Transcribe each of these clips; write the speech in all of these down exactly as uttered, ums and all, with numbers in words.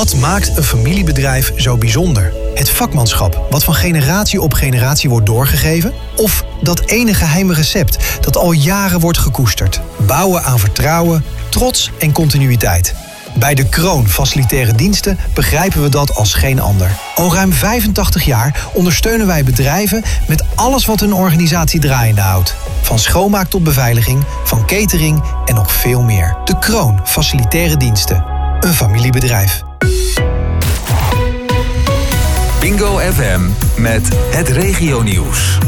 Wat maakt een familiebedrijf zo bijzonder? Het vakmanschap, wat van generatie op generatie wordt doorgegeven? Of dat ene geheime recept dat al jaren wordt gekoesterd? Bouwen aan vertrouwen, trots en continuïteit. Bij De Kroon Facilitaire Diensten begrijpen we dat als geen ander. Al ruim vijfentachtig jaar ondersteunen wij bedrijven met alles wat een organisatie draaiende houdt. Van schoonmaak tot beveiliging, van catering en nog veel meer. De Kroon Facilitaire Diensten. Een familiebedrijf. Bingo F M met het regionieuws.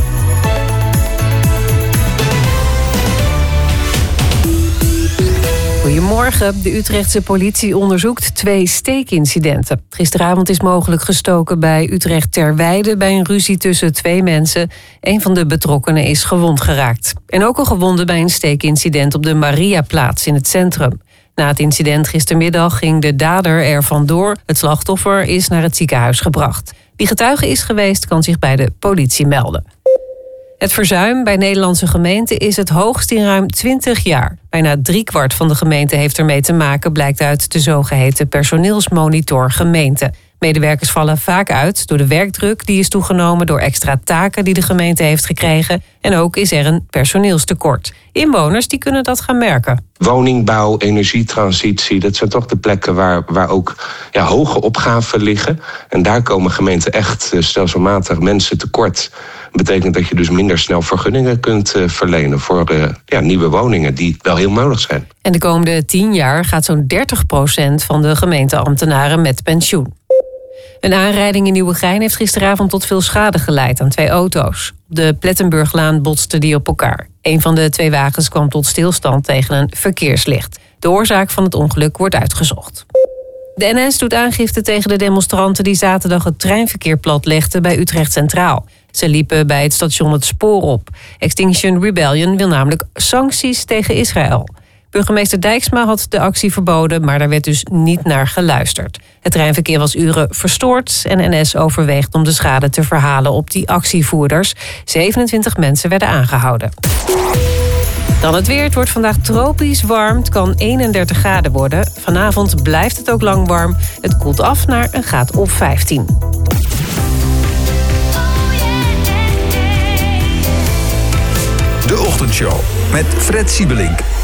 Goedemorgen. De Utrechtse politie onderzoekt twee steekincidenten. Gisteravond is mogelijk gestoken bij Utrecht Terweide bij een ruzie tussen twee mensen. Een van de betrokkenen is gewond geraakt. En ook een gewonde bij een steekincident op de Mariaplaats in het centrum. Na het incident gistermiddag ging de dader er vandoor. Het slachtoffer is naar het ziekenhuis gebracht. Wie getuige is geweest, kan zich bij de politie melden. Het verzuim bij Nederlandse gemeenten is het hoogst in ruim twintig jaar. Bijna driekwart van de gemeenten heeft ermee te maken, blijkt uit de zogeheten personeelsmonitor gemeente. Medewerkers vallen vaak uit door de werkdruk die is toegenomen door extra taken die de gemeente heeft gekregen. En ook is er een personeelstekort. Inwoners die kunnen dat gaan merken. Woningbouw, energietransitie, dat zijn toch de plekken waar, waar ook ja, hoge opgaven liggen. En daar komen gemeenten echt uh, stelselmatig mensen tekort. Dat betekent dat je dus minder snel vergunningen kunt uh, verlenen voor uh, ja, nieuwe woningen die wel heel nodig zijn. En de komende tien jaar gaat zo'n dertig procent van de gemeenteambtenaren met pensioen. Een aanrijding in Nieuwegein heeft gisteravond tot veel schade geleid aan twee auto's. Op de Plettenburglaan botsten die op elkaar. Een van de twee wagens kwam tot stilstand tegen een verkeerslicht. De oorzaak van het ongeluk wordt uitgezocht. De N S doet aangifte tegen de demonstranten die zaterdag het treinverkeer platlegden bij Utrecht Centraal. Ze liepen bij het station het spoor op. Extinction Rebellion wil namelijk sancties tegen Israël. Burgemeester Dijksma had de actie verboden, maar daar werd dus niet naar geluisterd. Het treinverkeer was uren verstoord en N S overweegt om de schade te verhalen op die actievoerders. zevenentwintig mensen werden aangehouden. Dan het weer. Het wordt vandaag tropisch warm. Het kan eenendertig graden worden. Vanavond blijft het ook lang warm. Het koelt af naar een graad of vijftien. De Ochtendshow met Fred Siebelink.